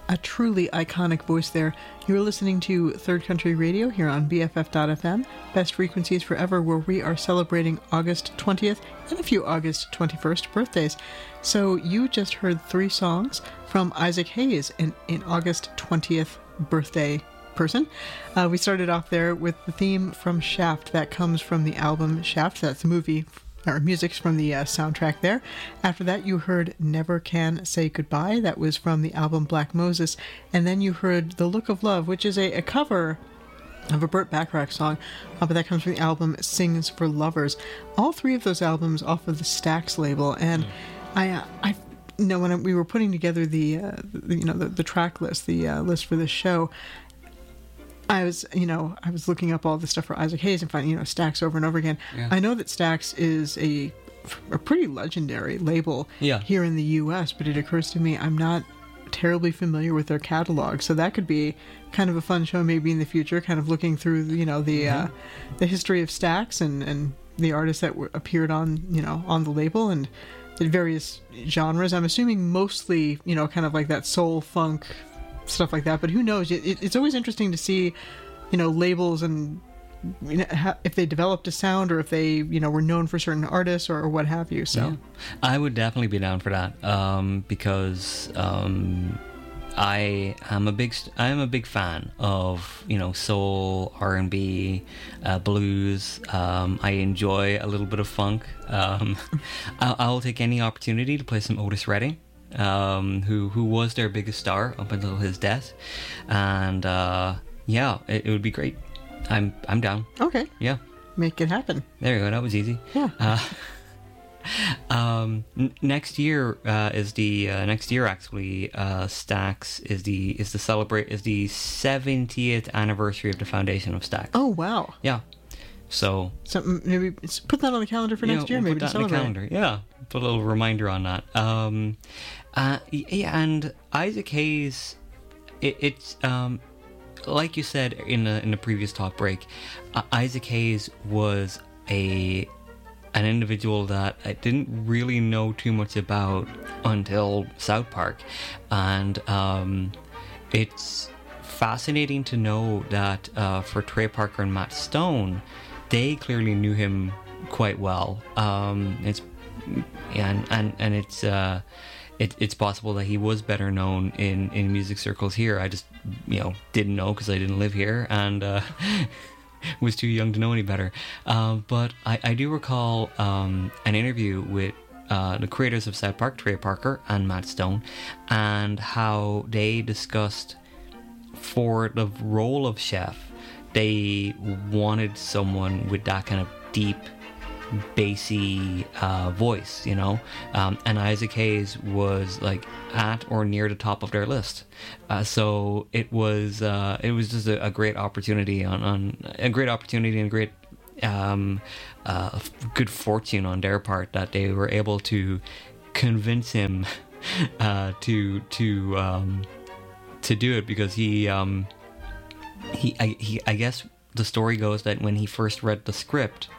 A truly iconic voice there. You're listening to Third Country Radio here on BFF.FM, best frequencies forever, where we are celebrating August 20th and a few August 21st birthdays. So you just heard 3 songs from Isaac Hayes, in August 20th birthday person. We started off there with the theme from Shaft that comes from the album Shaft. That's the movie, or music's from the soundtrack there. After that, you heard Never Can Say Goodbye. That was from the album Black Moses. And then you heard The Look of Love, which is a cover of a Burt Bacharach song, but that comes from the album Sings for Lovers. All 3 of those albums off of the Stax label. And I when we were putting together the track list, the list for this show, I was looking up all the stuff for Isaac Hayes and finding, Stax over and over again. Yeah. I know that Stax is a pretty legendary label here in the U.S., but it occurs to me I'm not terribly familiar with their catalog, so that could be kind of a fun show maybe in the future, kind of looking through, the history of Stax and the artists that appeared on, on the label and the various genres. I'm assuming mostly, kind of like that soul, funk, stuff like that, but who knows? It's always interesting to see, labels and if they developed a sound or if they, were known for certain artists or what have you. So, I would definitely be down for that because I am a big fan of soul, R&B, blues. I enjoy a little bit of funk. I'll take any opportunity to play some Otis Redding. Who was their biggest star up until his death, and it would be great. I'm down. Okay. Yeah. Make it happen. There you go. That was easy. Yeah. Next year actually. Stax is the 70th anniversary of the foundation of Stax. Oh wow. Yeah. So maybe put that on the calendar for next year. We'll maybe put that on the calendar. Yeah. Put a little reminder on that. And Isaac Hayes, it's like you said in the previous talk break, Isaac Hayes was an individual that I didn't really know too much about until South Park, and it's fascinating to know that for Trey Parker and Matt Stone, they clearly knew him quite well. It's possible that he was better known in music circles here. I just didn't know because I didn't live here and was too young to know any better. But I do recall an interview with the creators of South Park, Trey Parker and Matt Stone, and how they discussed for the role of Chef, they wanted someone with that kind of deep, bassy voice, and Isaac Hayes was like at or near the top of their list. So it was just a great opportunity and great good fortune on their part that they were able to convince him to do it, because he I guess the story goes that when he first read the script,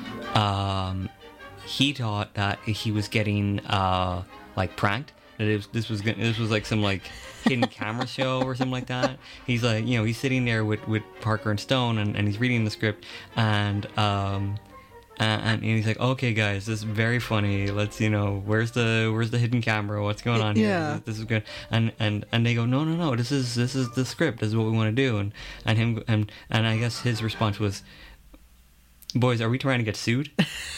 he thought that he was getting pranked, that this was like some hidden camera show or something like that. He's like, he's sitting there with Parker and Stone and he's reading the script and he's like, okay guys, this is very funny, let's where's the hidden camera, what's going on here? Yeah. This is good. And they go, no, this is the script, this is what we want to do. And I guess his response was, boys, are we trying to get sued?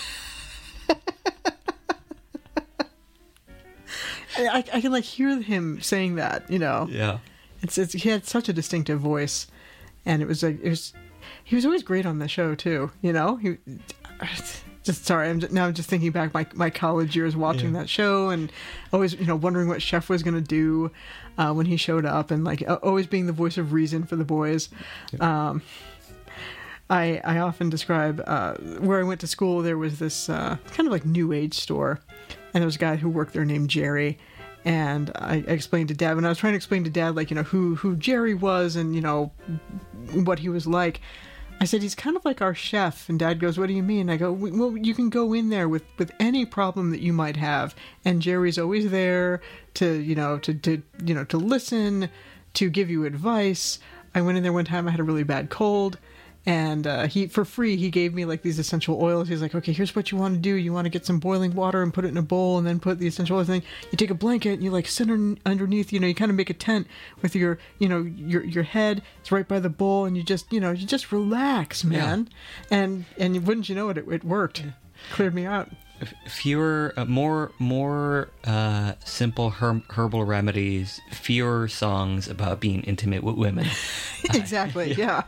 I can hear him saying that, Yeah. It's he had such a distinctive voice, and he was always great on the show too. He just sorry, I'm just thinking back my college years watching that show and always wondering what Chef was gonna do when he showed up, and always being the voice of reason for the boys. Yep. I often describe where I went to school. There was this kind of new age store, and there was a guy who worked there named Jerry. And I explained to Dad, when I was trying to explain to Dad, who Jerry was and, what he was like, I said, he's kind of like our chef. And Dad goes, what do you mean? I go, well, you can go in there with any problem that you might have. And Jerry's always there to listen, to give you advice. I went in there one time, I had a really bad cold. And he, for free, he gave me like these essential oils. He's like, okay, here's what you want to do. You want to get some boiling water and put it in a bowl and then put the essential oils in. You take a blanket and you like sit underneath, you kind of make a tent with your head. It's right by the bowl and you just relax, man. Yeah. And wouldn't you know it, it worked. Yeah. Cleared me out. Fewer, more simple herbal remedies, fewer songs about being intimate with women. Exactly, yeah.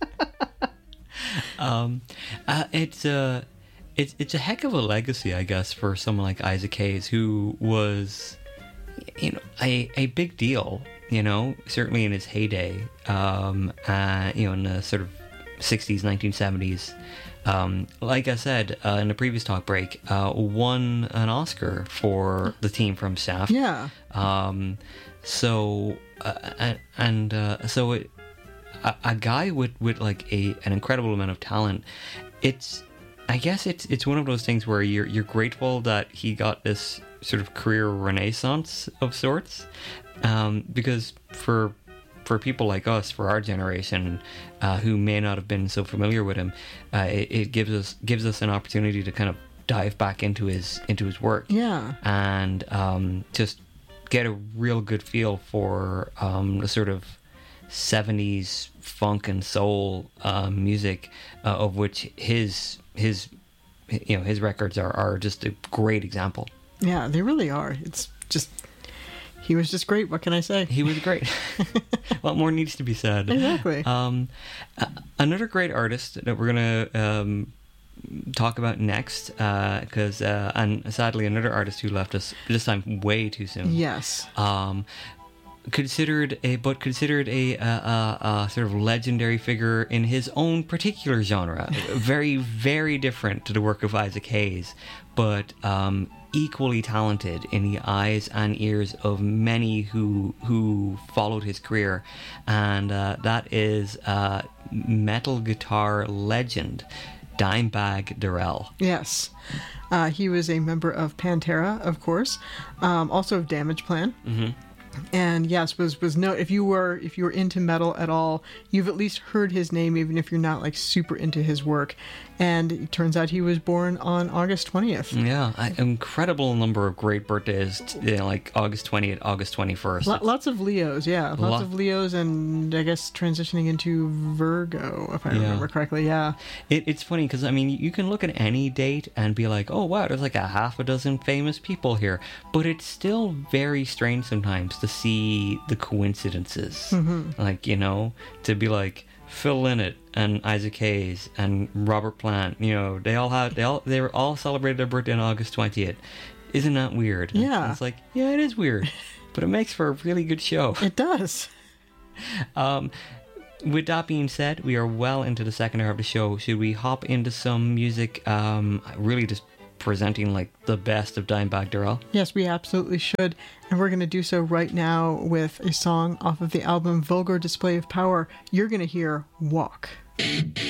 It's a heck of a legacy, I guess, for someone like Isaac Hayes, who was, a big deal, certainly in his heyday, in the sort of 60s, 1970s. Like I said in the previous talk break, won an Oscar for the theme from Shaft. Yeah. So a guy with like an incredible amount of talent. I guess it's one of those things where you're grateful that he got this sort of career renaissance of sorts, because for people like us, for our generation, who may not have been so familiar with him, it gives us an opportunity to kind of dive back into his work, and just get a real good feel for the sort of 70s funk and soul music, of which his records are just a great example. Yeah, they really are. It's just, he was just great. What can I say? He was great. What more needs to be said? Exactly. Another great artist that we're gonna talk about next, because and sadly another artist who left us this time way too soon. Yes. Considered a sort of legendary figure in his own particular genre, very, very different to the work of Isaac Hayes, but equally talented in the eyes and ears of many who followed his career, and that is metal guitar legend Dimebag Darrell. Yes. He was a member of Pantera, of course, also of Damageplan. Mm-hmm. And yes, was no. If you were into metal at all, you've at least heard his name, even if you're not like super into his work. And it turns out he was born on August 20th. Yeah, incredible number of great birthdays. Like August 20th, August 21st. Lots of Leos, yeah, lots of Leos, and I guess transitioning into Virgo, if I remember correctly. Yeah, it's funny because I mean you can look at any date and be like, oh wow, there's like a half a dozen famous people here, but it's still very strange sometimes to see the coincidences. Mm-hmm. Like, to be like Phil Lynott and Isaac Hayes and Robert Plant, they were all celebrated their birthday on August 20th. Isn't that weird? Yeah. And it's like, yeah, it is weird, but it makes for a really good show. It does. With that being said, we are well into the second hour of the show. Should we hop into some music? Really just presenting like the best of Dimebag Darrell? Yes, we absolutely should. And we're going to do so right now with a song off of the album Vulgar Display of Power. You're going to hear Walk.